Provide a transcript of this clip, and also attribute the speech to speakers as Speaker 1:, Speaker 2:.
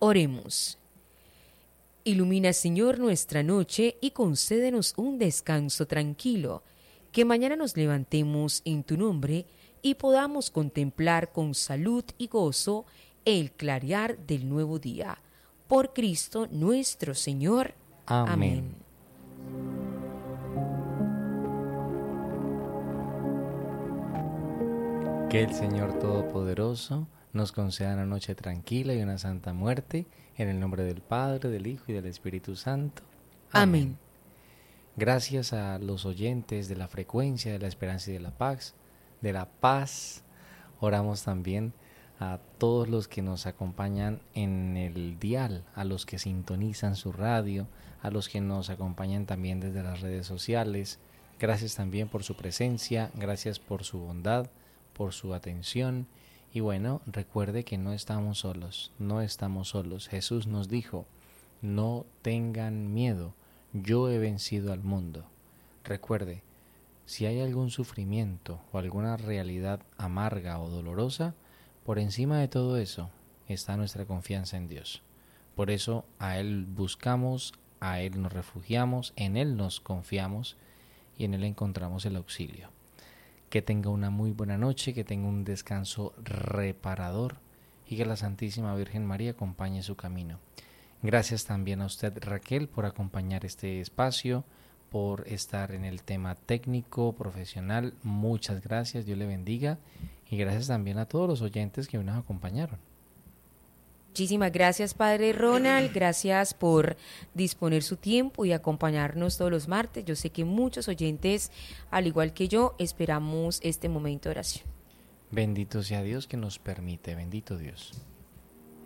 Speaker 1: Oremos. Ilumina, Señor, nuestra noche y concédenos un descanso tranquilo, que mañana nos levantemos en tu nombre y podamos contemplar con salud y gozo el clarear del nuevo día. Por Cristo nuestro Señor.
Speaker 2: Amén. Que el Señor Todopoderoso nos conceda una noche tranquila y una santa muerte, en el nombre del Padre, del Hijo y del Espíritu Santo.
Speaker 1: Amén.
Speaker 2: Gracias a los oyentes de la frecuencia de la esperanza y de la paz. Oramos también a todos los que nos acompañan en el dial, a los que sintonizan su radio, a los que nos acompañan también desde las redes sociales. Gracias también por su presencia, gracias por su bondad, por su atención. Y bueno, recuerde que no estamos solos, no estamos solos. Jesús nos dijo, no tengan miedo, yo he vencido al mundo. Recuerde, si hay algún sufrimiento o alguna realidad amarga o dolorosa, por encima de todo eso está nuestra confianza en Dios. Por eso a Él buscamos, a Él nos refugiamos, en Él nos confiamos y en Él encontramos el auxilio. Que tenga una muy buena noche, que tenga un descanso reparador y que la Santísima Virgen María acompañe su camino. Gracias también a usted, Raquel, por acompañar este espacio, por estar en el tema técnico, profesional. Muchas gracias, Dios le bendiga. Y gracias también a todos los oyentes que hoy nos acompañaron.
Speaker 1: Muchísimas gracias, Padre Ronald. Gracias por disponer su tiempo y acompañarnos todos los martes. Yo sé que muchos oyentes, al igual que yo, esperamos este momento de oración.
Speaker 2: Bendito sea Dios que nos permite. Bendito Dios.